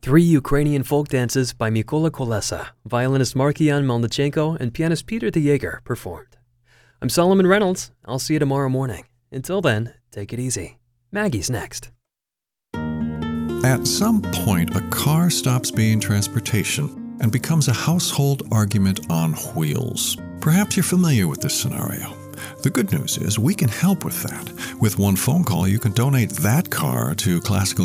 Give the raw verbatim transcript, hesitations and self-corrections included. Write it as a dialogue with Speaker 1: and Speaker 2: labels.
Speaker 1: Three Ukrainian folk dances by Mykola Kolesa, violinist Markian Melnichenko, and pianist Peter de Jager performed. I'm Solomon Reynolds. I'll see you tomorrow morning. Until then, take it easy. Maggie's next.
Speaker 2: At some point, a car stops being transportation and becomes a household argument on wheels. Perhaps you're familiar with this scenario. The good news is we can help with that. With one phone call, you can donate that car to classical